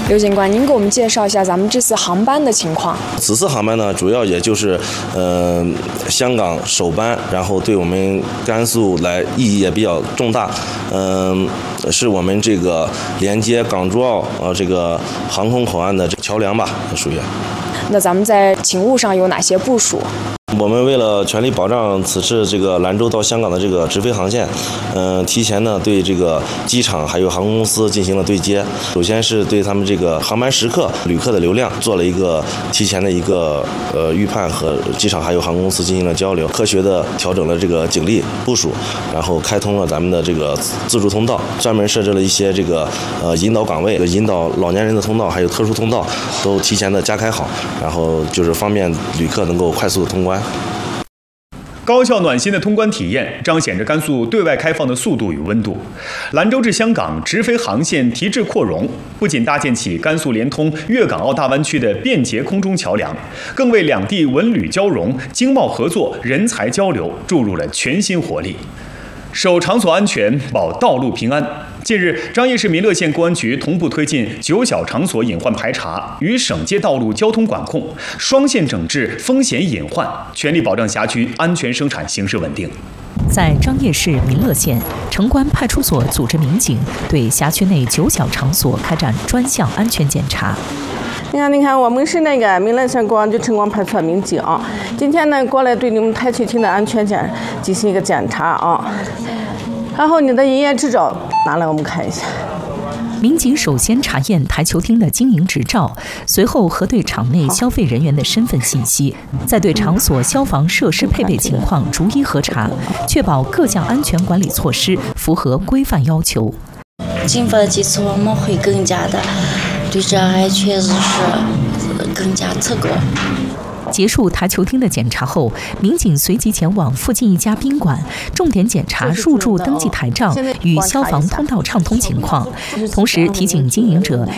刘警官，您给我们介绍一下咱们这次航班的情况。 此次航班呢，主要也就是香港首班，然后对我们甘肃来意义也比较重大。是我们这个连接港珠澳这个航空口岸的桥梁吧，属于。 那咱们在勤务上有哪些部署？ 我们为了全力保障此次这个兰州到香港的这个直飞航线，提前呢对这个机场还有航空公司进行了对接。首先是对他们这个航班时刻、旅客的流量做了一个提前的一个预判，和机场还有航空公司进行了交流，科学的调整了这个警力部署，然后开通了咱们的这个自助通道，专门设置了一些这个引导岗位，引导老年人的通道还有特殊通道都提前的加开好，然后就是方便旅客能够快速的通关。 高效暖心的通关体验彰显着甘肃对外开放的速度与温度。兰州至香港直飞航线提质扩容，不仅搭建起甘肃连通粤港澳大湾区的便捷空中桥梁，更为两地文旅交融、经贸合作、人才交流注入了全新活力。守场所安全，保道路平安。近日，张掖市民乐县公安局同步推进9小场所隐患排查与省界道路交通管控，双线整治风险隐患，全力保障辖区安全生产形势稳定。 在张掖市民乐县，城关派出所组织民警对辖区内9小场所开展专项安全检查。 你看，我们是那个民乐县公安局城关派出所民警啊，今天呢过来对你们台球厅的安全进行一个检查啊。然后你的营业执照拿来，我们看一下。 民警首先查验台球厅的经营执照，随后核对场内消费人员的身份信息，再对场所消防设施配备情况逐一核查，确保各项安全管理措施符合规范要求。 进发的几次我们会更加的对这还确实是更加侧重。 结束台球厅的检查后，民警随即前往附近一家宾馆，重点检查入住登记台账与消防通道畅通情况，同时提醒经营者